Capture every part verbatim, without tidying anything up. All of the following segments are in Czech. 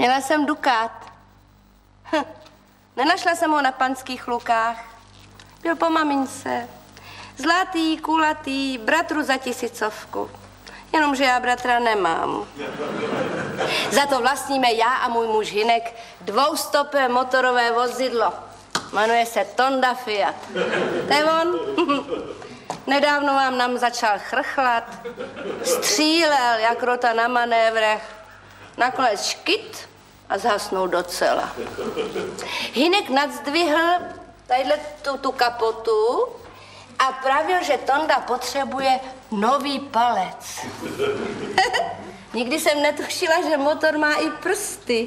Měla jsem dukát. Hm. Nenašla jsem ho na Panských Lukách. Byl po mamince. Zlatý, kulatý, bratru za tisícovku. Jenomže já bratra nemám. Za to vlastníme já a můj muž Hinek dvoustopé motorové vozidlo. Jmenuje se Tonda Fiat. To je on. Nedávno vám nám začal chrchlat. Střílel jak rota na manévrech. Nakonec škyt a zhasnul docela. Hinek nadzdvihl tadyhle tu, tu kapotu a pravil, že Tonda potřebuje nový palec. Nikdy jsem netušila, že motor má i prsty.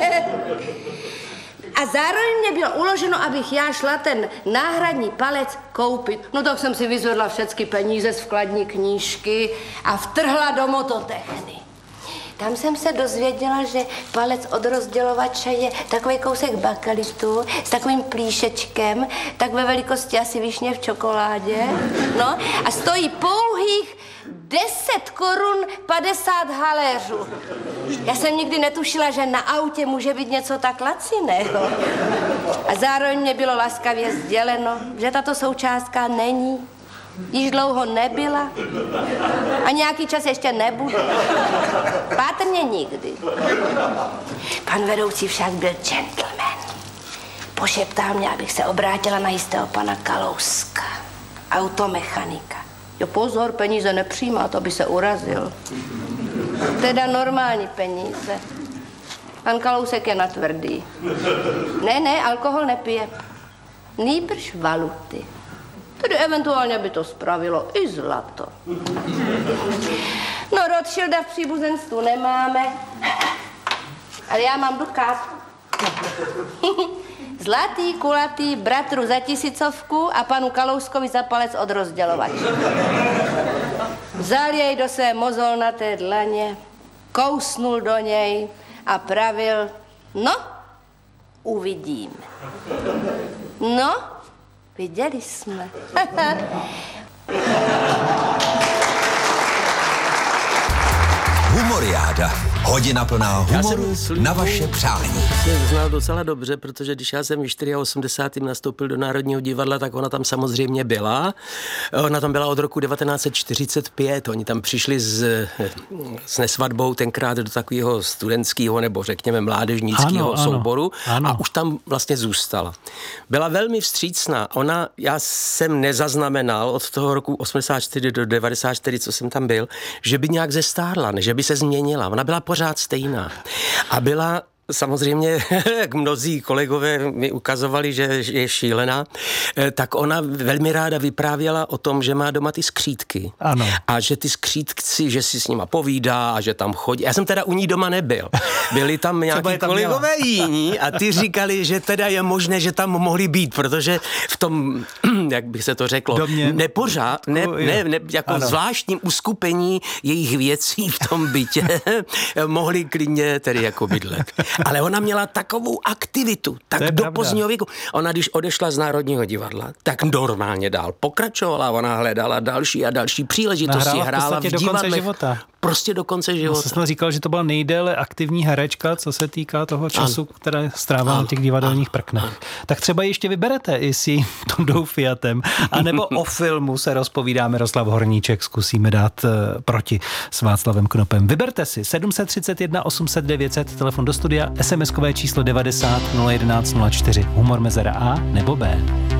A zároveň mě bylo uloženo, abych já šla ten náhradní palec koupit. No tak jsem si vyzvedla všechny peníze z vkladní knížky a vtrhla do mototechny. Tam jsem se dozvěděla, že palec od rozdělovače je takový kousek bakelitu s takovým plíšečkem, tak ve velikosti asi višně v čokoládě. No a stojí pouhých deset korun padesát haléřů. Já jsem nikdy netušila, že na autě může být něco tak laciného. A zároveň mě bylo laskavě sděleno, že tato součástka není. Již dlouho nebyla a nějaký čas ještě nebude. Pátrně nikdy. Pan vedoucí však byl gentleman. Pošeptal mě, abych se obrátila na jistého pana Kalouska, automechanika. Jo, pozor, peníze nepřijímá, to by se urazil. Teda normální peníze. Pan Kalousek je natvrdý. Ne, ne, alkohol nepije. Nýbrž valuty. Tedy eventuálně by to spravilo i zlato. No, Rothschilda v příbuzenstvu nemáme, ale já mám dukát. Zlatý, kulatý, bratru za tisícovku a panu Kalouskovi za palec od rozdělovače. Vzal jej do své mozolnaté dlaně, kousnul do něj a pravil, no, uvidíme. No, viděli jsme. Humoriáda. Hodina plná humoru na vaše přání. Jsem znal docela dobře, protože když já jsem v osmdesátém čtvrtém nastoupil do Národního divadla, tak ona tam samozřejmě byla. Ona tam byla od roku devatenáct set čtyřicet pět. Oni tam přišli s, s nesvatbou tenkrát do takového studentského nebo řekněme mládežnického ano, souboru ano. A už tam vlastně zůstala. Byla velmi vstřícná. Ona, já jsem nezaznamenal od toho roku osmdesát čtyři do devadesát čtyři, co jsem tam byl, že by nějak zestárla, ne, že by se změnila. Ona byla pořád stejná. A byla samozřejmě, jak mnozí kolegové mi ukazovali, že je šílená, tak ona velmi ráda vyprávěla o tom, že má doma ty skřítky. Ano. A že ty skřítci, že si s nima povídá a že tam chodí. Já jsem teda u ní doma nebyl. Byli tam nějaký tam kolegové měla. Jiní a ty říkali, že teda je možné, že tam mohli být, protože v tom, jak bych se to řeklo, Domě. nepořád, ne, ne, ne, jako ano. zvláštním uskupení jejich věcí v tom bytě mohli klidně tedy jako bydlet. Ale ona měla takovou aktivitu, tak do pravda. Pozdního věku. Ona, když odešla z Národního divadla, tak normálně dál pokračovala. Ona hledala další a další příležitosti. Hrála, hrála v, v divadlech. Života. Prostě do konce života. Já jsem říkal, že to byla nejdéle aktivní herečka, co se týká toho času, ano. které strávila na těch divadelních prknech. Ano. Tak třeba ještě vyberete i s jím Tondou Fiatem, anebo o filmu se rozpovídá Miroslav Horníček, zkusíme dát uh, proti s Václavem Knopem. Vyberte si sedm set třicet jedna osm set devět set, telefon do studia, es em eskové číslo devadesát nula jedenáct nula čtyři, humor mezera A nebo B.